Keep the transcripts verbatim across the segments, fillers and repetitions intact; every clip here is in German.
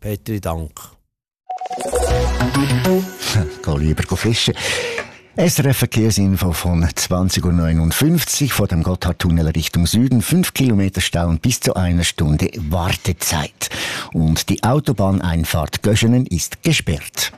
Herzlichen Dank. Geh lieber fischen. S R F Verkehrsinfo von zwanzig Uhr neunundfünfzig vor dem Gotthardtunnel Richtung Süden. Fünf Kilometer Stau und bis zu einer Stunde Wartezeit. Und die Autobahneinfahrt Göschenen ist gesperrt.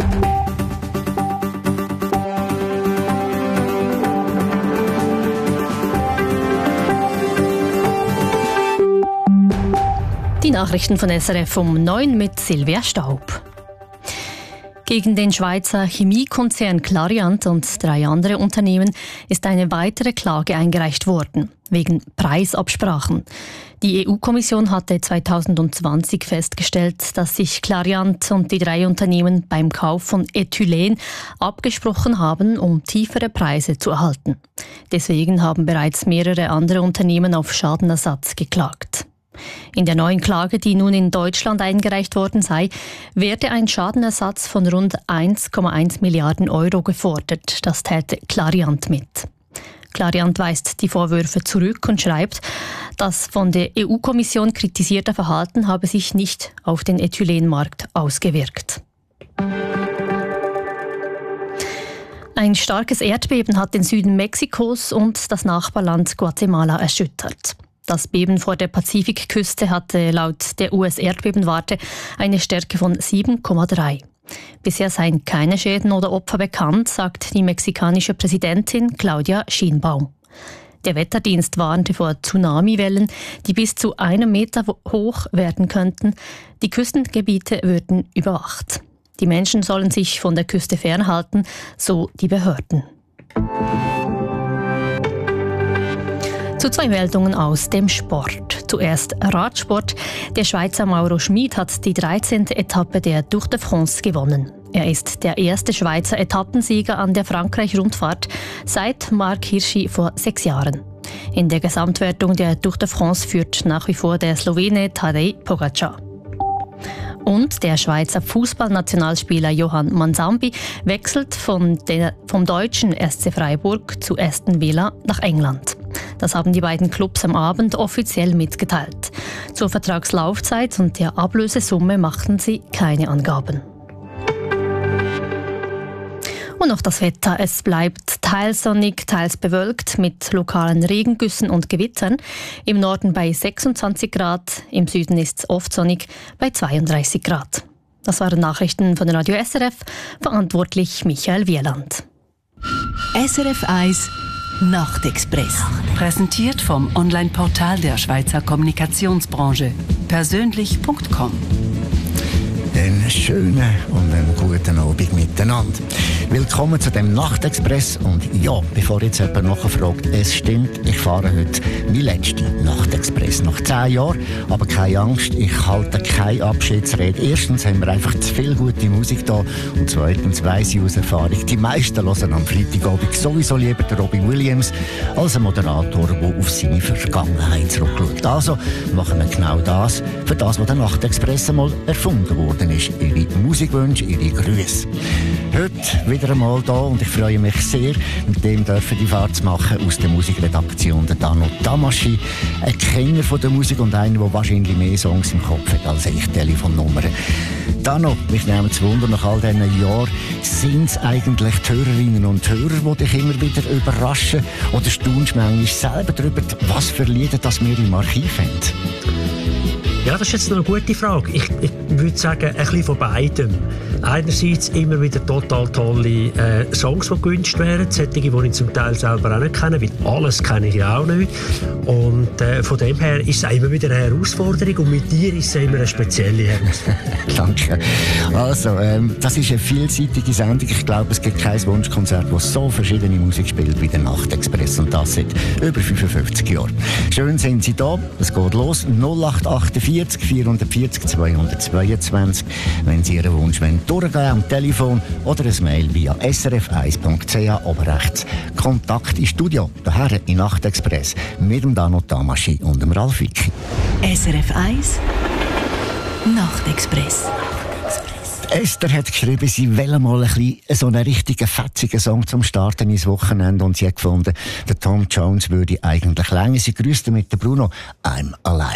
Die Nachrichten von S R F um neun mit Silvia Staub. Gegen den Schweizer Chemiekonzern Clariant und drei andere Unternehmen ist eine weitere Klage eingereicht worden, wegen Preisabsprachen. Die E U-Kommission hatte zweitausendzwanzig festgestellt, dass sich Clariant und die drei Unternehmen beim Kauf von Ethylen abgesprochen haben, um tiefere Preise zu erhalten. Deswegen haben bereits mehrere andere Unternehmen auf Schadenersatz geklagt. In der neuen Klage, die nun in Deutschland eingereicht worden sei, werde ein Schadenersatz von rund eins Komma eins Milliarden Euro gefordert. Das täte Clariant mit. Clariant weist die Vorwürfe zurück und schreibt, das von der E U-Kommission kritisierte Verhalten habe sich nicht auf den Ethylenmarkt ausgewirkt. Ein starkes Erdbeben hat den Süden Mexikos und das Nachbarland Guatemala erschüttert. Das Beben vor der Pazifikküste hatte laut der U S-Erdbebenwarte eine Stärke von sieben Komma drei. Bisher seien keine Schäden oder Opfer bekannt, sagt die mexikanische Präsidentin Claudia Sheinbaum. Der Wetterdienst warnte vor Tsunamiwellen, die bis zu einem Meter hoch werden könnten. Die Küstengebiete würden überwacht. Die Menschen sollen sich von der Küste fernhalten, so die Behörden. Zu zwei Meldungen aus dem Sport. Zuerst Radsport. Der Schweizer Mauro Schmid hat die dreizehnte Etappe der Tour de France gewonnen. Er ist der erste Schweizer Etappensieger an der Frankreich-Rundfahrt seit Marc Hirschi vor sechs Jahren. In der Gesamtwertung der Tour de France führt nach wie vor der Slowene Tadej Pogačar. Und der Schweizer Fußballnationalspieler Johann Mansambi wechselt von der, vom deutschen S C Freiburg zu Aston Villa nach England. Das haben die beiden Clubs am Abend offiziell mitgeteilt. Zur Vertragslaufzeit und der Ablösesumme machten sie keine Angaben. Und noch das Wetter. Es bleibt teils sonnig, teils bewölkt mit lokalen Regengüssen und Gewittern. Im Norden bei sechsundzwanzig Grad, im Süden ist es oft sonnig bei zweiunddreißig Grad. Das waren Nachrichten von Radio S R F, verantwortlich Michael Wieland. S R F eins Nachtexpress. Präsentiert vom Online-Portal der Schweizer Kommunikationsbranche. persönlich punkt com. Einen schönen und einen guten Abend miteinander. Willkommen zu dem Nachtexpress. Und ja, bevor jetzt jemand nachfragt, es stimmt, ich fahre heute mein letzten Nachtexpress. Nach zehn Jahren, aber keine Angst, ich halte keine Abschiedsrede. Erstens haben wir einfach zu viel gute Musik da und zweitens weiss ich aus Erfahrung, die meisten hören am Freitagabend sowieso lieber den Robbie Williams als ein Moderator, der auf seine Vergangenheit zurückschaut. Also machen wir genau das, für das, was der Nachtexpress einmal erfunden worden ist. Ihre Musikwünsche, Ihre Grüße. Heute wieder einmal da und ich freue mich sehr, mit dem dürfen die Fahrt zu machen aus der Musikredaktion der Dano Tamaschi. Ein Kenner von der Musik und einer, der wahrscheinlich mehr Songs im Kopf hat als ich Telefonnummern. Dano, mich nehmen zu Wunder, nach all diesen Jahren, sind es eigentlich die Hörerinnen und Hörer, die dich immer wieder überraschen? Oder staunst du manchmal selber darüber, was für Lieder das wir im Archiv haben? Ja, das ist jetzt noch eine gute Frage. Ich, ich würde sagen, ein bisschen von beidem. Einerseits immer wieder total tolle äh, Songs, die gewünscht werden. Solche, die ich zum Teil selber auch nicht kenne, weil alles kenne ich ja auch nicht. Und äh, von dem her ist es auch immer wieder eine Herausforderung und mit dir ist es immer eine spezielle Herausforderung. Danke. Also, ähm, das ist eine vielseitige Sendung. Ich glaube, es gibt kein Wunschkonzert, das so verschiedene Musik spielt wie der Nachtexpress und das seit über fünfundfünfzig Jahren. Schön sind Sie da. Es geht los. null acht achtundvierzig vierhundertvierzig zweihundertzweiundzwanzig. Wenn Sie Ihren Wunsch wollen, durchgehen am Telefon oder ein Mail via s r f eins punkt c h oben rechts. Kontakt ins Studio, daher in Nachtexpress mit dem Dano Tamaschi und dem Ralf Wicki. S R F eins Nachtexpress. Esther hat geschrieben, sie will mal ein bisschen so einen richtigen, fetzigen Song zum Starten ins Wochenende und sie hat gefunden, der Tom Jones würde eigentlich länger. Sie grüßte mit der Bruno «I'm Alive».